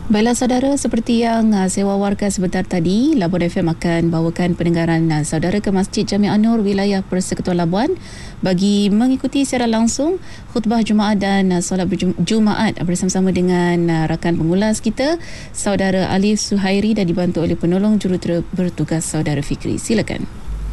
Baiklah saudara, seperti yang saya wawarkan sebentar tadi, Labuan FM akan bawakan pendengaran saudara ke Masjid Jami' An-Nur wilayah Persekutuan Labuan bagi mengikuti secara langsung khutbah Jumaat dan solat Jumaat bersama-sama dengan rakan pengulas kita, saudara Alif Suhairi, dan dibantu oleh penolong jurutera bertugas saudara Fikri. Silakan.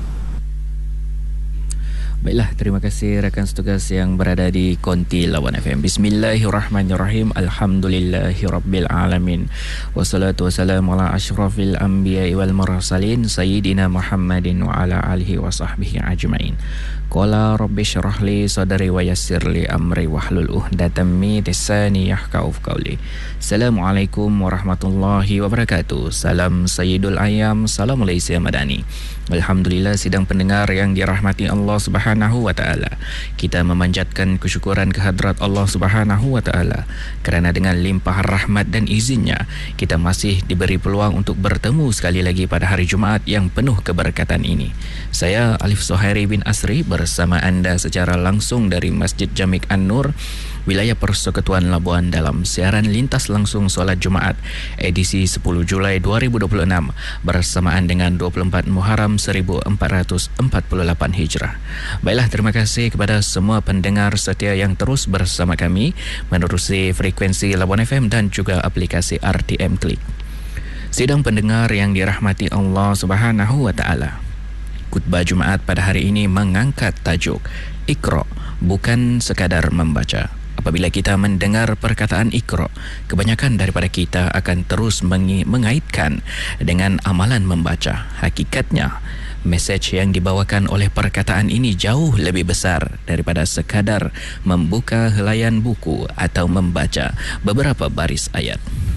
Baiklah, terima kasih rakan setugas yang berada di Konti Labuan FM. Bismillahirrahmanirrahim. Alhamdulillahirabbil alamin. Wassalatu wassalamu ala asyrafil anbiya'i wal mursalin sayyidina Muhammadin wa ala alihi wa sahbihi ajmain. Qala rabbi syrah li sadri wa yassir li amri wahlul 'uqdatam min lisani yafqahu qawli. Assalamualaikum warahmatullahi wabarakatuh. Salam sayyidul ayam, salam alayhi madani. Alhamdulillah, sidang pendengar yang dirahmati Allah Subhanahu wa taala. Kita memanjatkan kesyukuran kehadrat Allah Subhanahu wa taala kerana dengan limpahan rahmat dan izinnya kita masih diberi peluang untuk bertemu sekali lagi pada hari Jumaat yang penuh keberkatan ini. Saya Alif Suhairi bin Asri bersama anda secara langsung dari Masjid Jami' An-Nur wilayah Persekutuan Labuan dalam siaran lintas langsung solat Jumaat edisi 10 Julai 2026 bersamaan dengan 24 Muharram 1448 Hijrah. Baiklah, terima kasih kepada semua pendengar setia yang terus bersama kami menerusi frekuensi Labuan FM dan juga aplikasi RTM Klik. Sidang pendengar yang dirahmati Allah Subhanahu wa taala. Khutbah Jumaat pada hari ini mengangkat tajuk Iqra, bukan sekadar membaca. Apabila kita mendengar perkataan Iqra, kebanyakan daripada kita akan terus mengaitkan dengan amalan membaca. Hakikatnya, mesej yang dibawakan oleh perkataan ini jauh lebih besar daripada sekadar membuka helaian buku atau membaca beberapa baris ayat.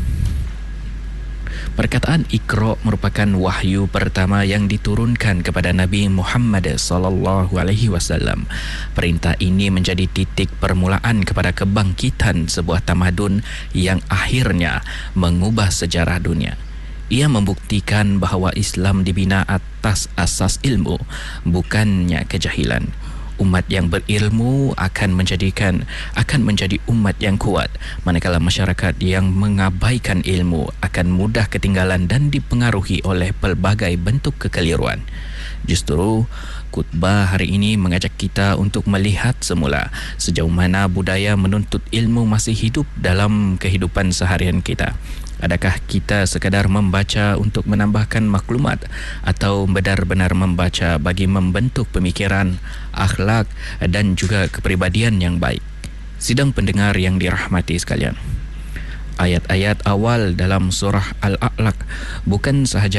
Perkataan Iqra merupakan wahyu pertama yang diturunkan kepada Nabi Muhammad sallallahu alaihi wasallam. Perintah ini menjadi titik permulaan kepada kebangkitan sebuah tamadun yang akhirnya mengubah sejarah dunia. Ia membuktikan bahawa Islam dibina atas asas ilmu, bukannya kejahilan. Umat yang berilmu akan menjadi umat yang kuat, manakala masyarakat yang mengabaikan ilmu akan mudah ketinggalan dan dipengaruhi oleh pelbagai bentuk kekeliruan. Justru khutbah hari ini mengajak kita untuk melihat semula sejauh mana budaya menuntut ilmu masih hidup dalam kehidupan seharian kita. Adakah kita sekadar membaca untuk menambahkan maklumat atau benar-benar membaca bagi membentuk pemikiran, akhlak dan juga kepribadian yang baik? Sidang pendengar yang dirahmati sekalian, ayat-ayat awal dalam surah Al-A'laq bukan sahaja